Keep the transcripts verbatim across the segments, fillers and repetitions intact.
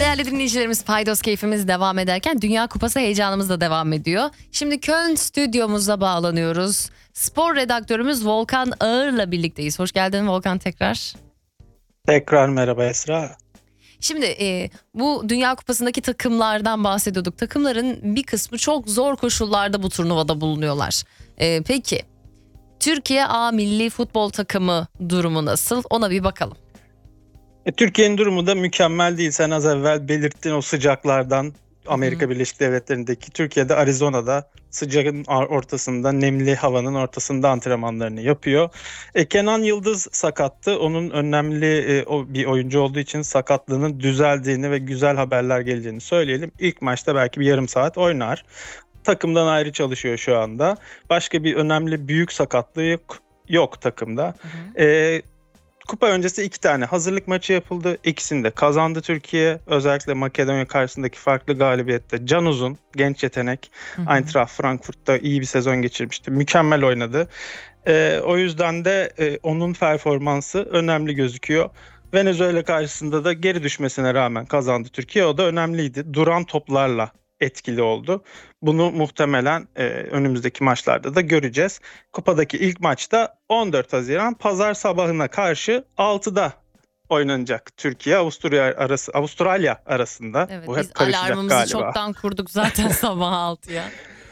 Değerli dinleyicilerimiz, Paydos keyfimiz devam ederken Dünya Kupası heyecanımız da devam ediyor. Şimdi Köln stüdyomuza bağlanıyoruz. Spor redaktörümüz Volkan Ağır'la birlikteyiz. Hoş geldin Volkan tekrar. Tekrar merhaba Esra. Şimdi e, bu Dünya Kupası'ndaki takımlardan bahsediyorduk. Takımların bir kısmı çok zor koşullarda bu turnuvada bulunuyorlar. E, peki Türkiye A milli futbol takımı durumu nasıl? Ona bir bakalım. E, Türkiye'nin durumu da mükemmel değil. Sen az evvel belirttin o sıcaklardan. Amerika Hı-hı. Birleşik Devletleri'ndeki, Türkiye'de Arizona'da sıcağın ortasında, nemli havanın ortasında antrenmanlarını yapıyor. E, Kenan Yıldız sakattı. Onun önemli e, o, bir oyuncu olduğu için sakatlığının düzeldiğini ve güzel haberler geleceğini söyleyelim. İlk maçta belki bir yarım saat oynar. Takımdan ayrı çalışıyor şu anda. Başka bir önemli büyük sakatlığı yok, yok takımda. E, Kupa öncesi iki tane hazırlık maçı yapıldı. İkisini de kazandı Türkiye. Özellikle Makedonya karşısındaki farklı galibiyette Can Uzun, genç yetenek, hı hı. Eintracht Frankfurt'ta iyi bir sezon geçirmişti. Mükemmel oynadı. Ee, o yüzden de e, onun performansı önemli gözüküyor. Venezuela karşısında da geri düşmesine rağmen kazandı Türkiye. O da önemliydi. Duran toplarla etkili oldu. Bunu muhtemelen e, önümüzdeki maçlarda da göreceğiz. Kupadaki ilk maçta on dört Haziran pazar sabahına karşı altıda oynanacak. Türkiye Avusturya arası Avustralya arasında. Evet, bu biz hep karışacak alarmımızı galiba. çoktan kurduk zaten sabah altıya.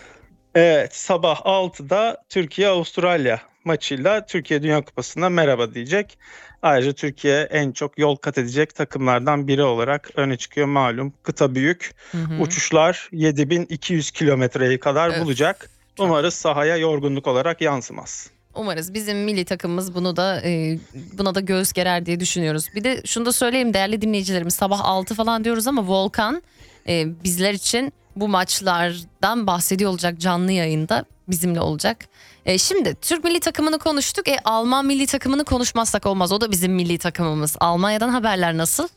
Evet, sabah altıda Türkiye Avustralya maçıyla Türkiye Dünya Kupası'na merhaba diyecek. Ayrıca Türkiye en çok yol kat edecek takımlardan biri olarak öne çıkıyor malum. Kıta büyük. Hı hı. Uçuşlar yedi bin iki yüz kilometreyi kadar Öf, bulacak. Umarız sahaya yorgunluk olarak yansımaz. Umarız bizim milli takımımız bunu da e, buna da göğüs gerer diye düşünüyoruz. Bir de şunu da söyleyeyim değerli dinleyicilerimiz, sabah altı falan diyoruz ama Volkan e, bizler için bu maçlardan bahsediyor olacak, canlı yayında bizimle olacak. E, şimdi Türk milli takımını konuştuk. E, Alman milli takımını konuşmazsak olmaz. O da bizim milli takımımız. Almanya'dan haberler nasıl?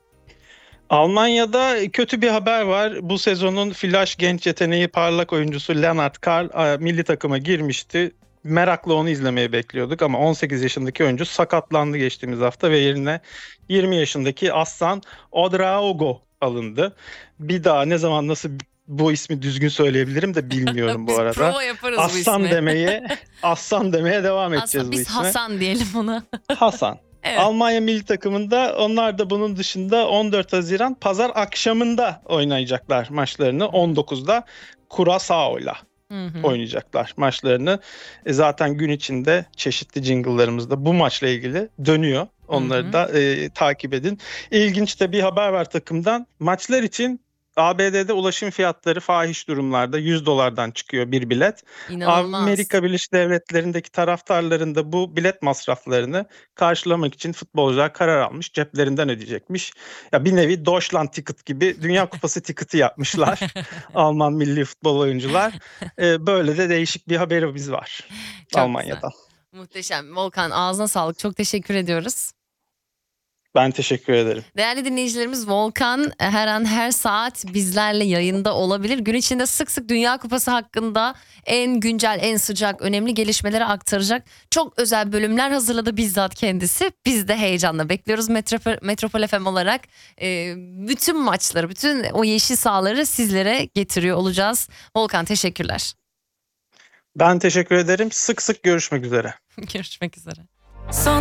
Almanya'da kötü bir haber var. Bu sezonun flash genç yeteneği parlak oyuncusu Lennart Karl milli takıma girmişti. Merakla onu izlemeye bekliyorduk ama on sekiz yaşındaki oyuncu sakatlandı geçtiğimiz hafta ve yerine yirmi yaşındaki Aslan Odraogo alındı. Bir daha ne zaman nasıl bu ismi düzgün söyleyebilirim de bilmiyorum bu arada. Prova yaparız Aslan bu ismi. demeye, Aslan demeye devam edeceğiz Aslan, bu biz isme. Biz Hasan diyelim ona. Hasan. Evet. Almanya milli takımında onlar da bunun dışında on dört Haziran pazar akşamında oynayacaklar maçlarını. on dokuzda Curaçao'yla oynayacaklar maçlarını. E zaten gün içinde çeşitli jingle'larımızda bu maçla ilgili dönüyor. Onları hı hı. da e, takip edin. İlginç de bir haber var takımdan. Maçlar için A B D'de ulaşım fiyatları fahiş durumlarda yüz dolardan çıkıyor bir bilet. İnanılmaz. Amerika Birleşik Devletleri'ndeki taraftarların da bu bilet masraflarını karşılamak için futbolcular karar almış. Ceplerinden ödeyecekmiş. Ya bir nevi Deutschland Ticket gibi Dünya Kupası tiketi yapmışlar. Alman milli futbol oyuncular. Ee, böyle de değişik bir haberimiz var Çok Almanya'dan. Güzel. Muhteşem. Volkan, ağzına sağlık. Çok teşekkür ediyoruz. Ben teşekkür ederim. Değerli dinleyicilerimiz, Volkan her an her saat bizlerle yayında olabilir. Gün içinde sık sık Dünya Kupası hakkında en güncel, en sıcak, önemli gelişmeleri aktaracak çok özel bölümler hazırladı bizzat kendisi. Biz de heyecanla bekliyoruz Metropol, Metropol F M olarak. Ee, bütün maçları, bütün o yeşil sahaları sizlere getiriyor olacağız. Volkan, teşekkürler. Ben teşekkür ederim. Sık sık görüşmek üzere. Görüşmek üzere. Son